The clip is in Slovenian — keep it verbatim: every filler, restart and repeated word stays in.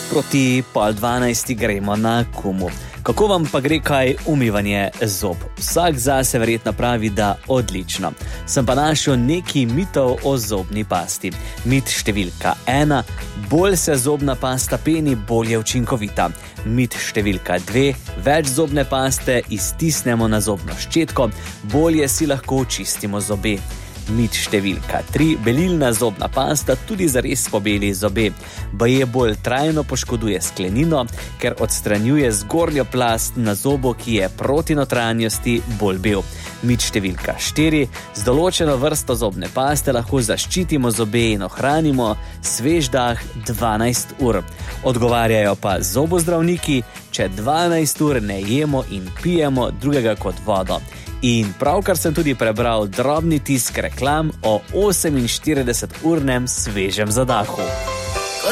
Proti pol dvanajsti gremo na Kumu. Kako vam pa gre kaj umivanje zob? Vsak zase verjetno pravi, da odlično. Sem pa našel nekaj mitov o zobni pasti. Mit številka ena. Bolj se zobna pasta peni, bolj je učinkovita. Mit številka dve. Več zobne paste iztisnemo na zobno ščetko, bolje si lahko čistimo zobe. Mit številka tri. Belilna zobna pasta tudi zares pobeli zobe. Baje bolj trajno poškoduje sklenino, ker odstranjuje zgornjo plast na zobu, ki je proti notranjosti bolj bel. Mit številka štiri. Z določeno vrsto zobne paste lahko zaščitimo zobe in ohranimo svež dah dvanajst ur. Odgovarjajo pa zobozdravniki, če dvanajst ur ne jemo in pijemo drugega kot vodo. In pravkar sem tudi prebral drobni tisk reklam o oseminštirideseturnem svežem zadahu.